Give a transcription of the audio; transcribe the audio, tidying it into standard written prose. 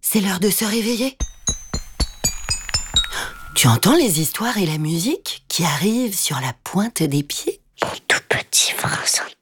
c'est l'heure de se réveiller. Tu entends les histoires et la musique qui arrivent sur la pointe des pieds? Les tout petits Vincent